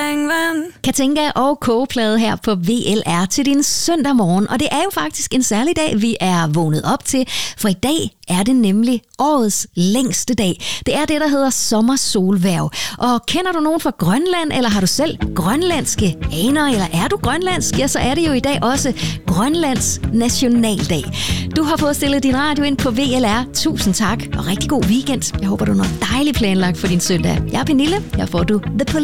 Katinka og kogeplade her på VLR til din søndag morgen. Og det er jo faktisk en særlig dag, vi er vågnet op til, for i dag er det nemlig årets længste dag. Det er det, der hedder sommersolværv. Og kender du nogen fra Grønland, eller har du selv grønlandske aner, eller er du grønlandsk, ja, så er det jo i dag også Grønlands nationaldag. Du har fået stillet din radio ind på VLR. Tusind tak, og rigtig god weekend. Jeg håber, du har noget dejligt planlagt for din søndag. Jeg er Pernille. Her får du The